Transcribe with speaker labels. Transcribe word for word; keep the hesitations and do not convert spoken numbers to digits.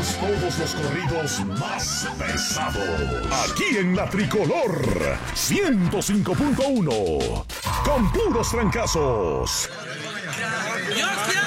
Speaker 1: todos los corridos más pesados. Aquí en la Tricolor ciento cinco punto uno. Con puros trancazos.
Speaker 2: Dios